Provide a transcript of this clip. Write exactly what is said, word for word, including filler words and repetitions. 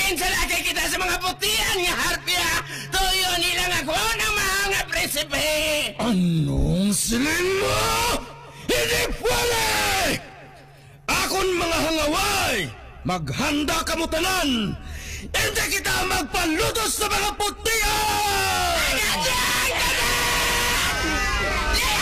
Insalakay kita sa mga putian nga harpya. Tuyo nilang ako ng mga prinsipe. Anong silin mo? Hindi pwede! Akon mga hangaway, maghanda ka mo tanan. Hindi kita magpalutos sa mga putian! Agad!